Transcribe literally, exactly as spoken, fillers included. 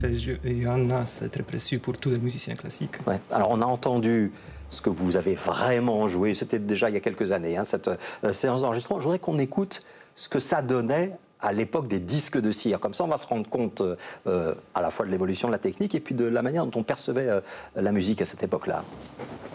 Il y en a, c'est très précieux pour tous les musiciens classiques. Ouais. Alors on a entendu ce que vous avez vraiment joué, c'était déjà il y a quelques années, hein, cette euh, séance d'enregistrement. Je voudrais qu'on écoute ce que ça donnait à l'époque des disques de cire. Comme ça, on va se rendre compte euh, à la fois de l'évolution de la technique et puis de la manière dont on percevait euh, la musique à cette époque-là.